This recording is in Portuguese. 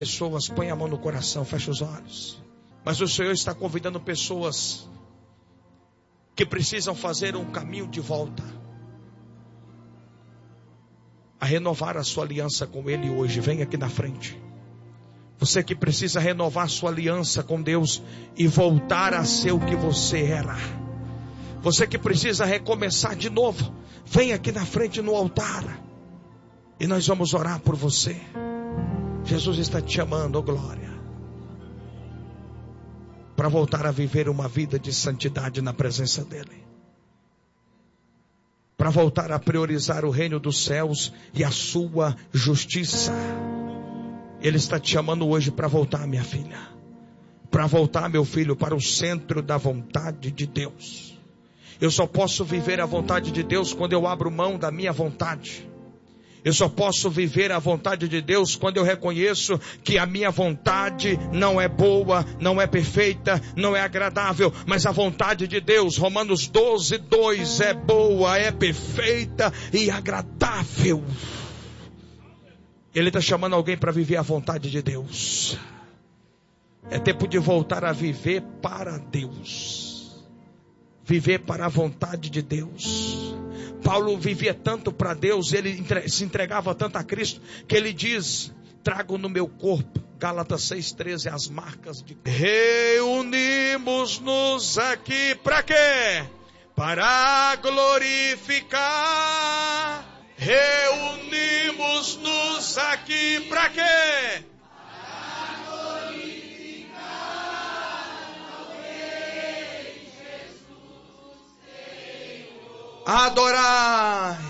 Pessoas, põe a mão no coração, fecha os olhos. Mas o Senhor está convidando pessoas que precisam fazer um caminho de volta, a renovar a sua aliança com Ele hoje. Vem aqui na frente. Você que precisa renovar sua aliança com Deus e voltar a ser o que você era. Você que precisa recomeçar de novo. Vem aqui na frente no altar. E nós vamos orar por você. Jesus está te chamando, oh glória, para voltar a viver uma vida de santidade na presença dEle. Para voltar a priorizar o reino dos céus e a sua justiça. Ele está te chamando hoje para voltar, minha filha. Para voltar, meu filho, para o centro da vontade de Deus. Eu só posso viver a vontade de Deus quando eu abro mão da minha vontade. Eu só posso viver a vontade de Deus quando eu reconheço que a minha vontade não é boa, não é perfeita, não é agradável. Mas a vontade de Deus, Romanos 12:2, é boa, é perfeita e agradável. Ele está chamando alguém para viver a vontade de Deus. É tempo de voltar a viver para Deus. Viver para a vontade de Deus. Paulo vivia tanto para Deus, ele se entregava tanto a Cristo, que ele diz: trago no meu corpo, Gálatas 6:13, as marcas de... Reunimos-nos aqui para quê? Para glorificar. Reunimos-nos aqui para quê? Para glorificar ao Rei Jesus Senhor. Adorar.